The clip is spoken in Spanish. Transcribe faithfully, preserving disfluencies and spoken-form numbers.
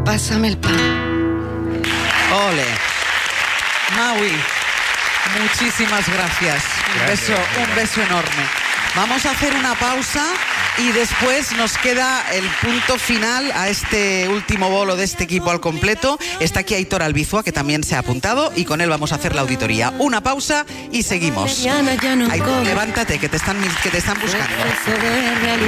pásame el pan. Ole. Maui, muchísimas gracias. Un beso, un beso enorme. Vamos a hacer una pausa y después nos queda el punto final a este último bolo de este equipo al completo. Está aquí Aitor Albizua, que también se ha apuntado, y con él vamos a hacer la auditoría. Una pausa y seguimos. Aitor, levántate, que te están, que te están buscando.